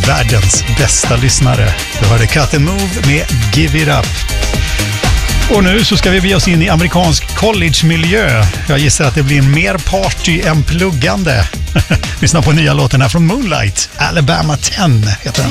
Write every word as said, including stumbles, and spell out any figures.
världens bästa lyssnare. Du hörde Cut and Move med Give It Up. Och nu så ska vi bege oss in i amerikansk college-miljö. Jag gissar att det blir mer party än pluggande. Lyssna på nya låten här från Moonlight. Alabama tio heter den.